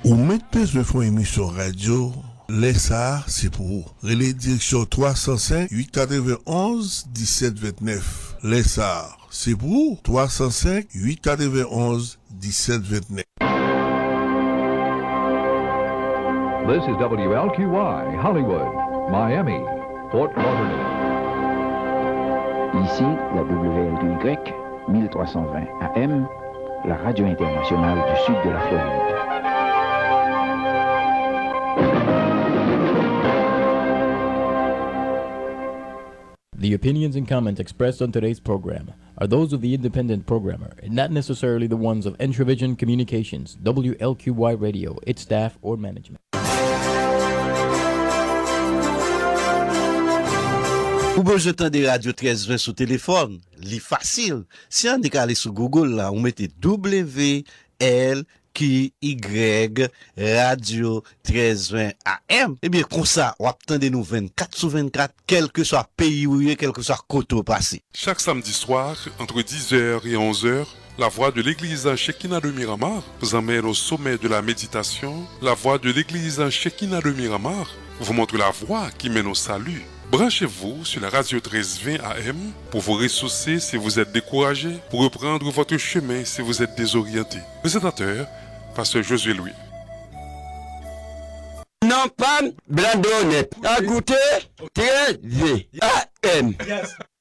Ou mettez ce fond émission radio, les ça, c'est pour vous. Relais direction 305 891 1729. Les ça, c'est pour vous. 305 891 1729. This is WLQY, Hollywood, Miami, Fort Lauderdale. Ici, la WLQY 1320 AM, la radio internationale du sud de la Floride. The opinions and comments expressed on today's program are those of the independent programmer and not necessarily the ones of Entravision Communications, WLQY Radio, its staff, or management. Ou besoin de radio 1320 sur téléphone, li facile. Si on est allé sur Google là, on mettez WLQY Radio 1320 AM. Eh bien, comme ça, on attendez nous 24 sur 24, quel que soit pays où il est, quel que soit côté où passé. Chaque samedi soir, entre 10h et 11h, la voix de l'église Shekinah de Miramar vous emmène au sommet de la méditation. La voix de l'église Shekinah de Miramar vous montre la voie qui mène au salut. Branchez-vous sur la radio 1320 AM pour vous ressourcer si vous êtes découragé, pour reprendre votre chemin si vous êtes désorienté. Présentateur, Pasteur Josué Louis. Non, pas blanc d'honnête. À goûter, 13 AM.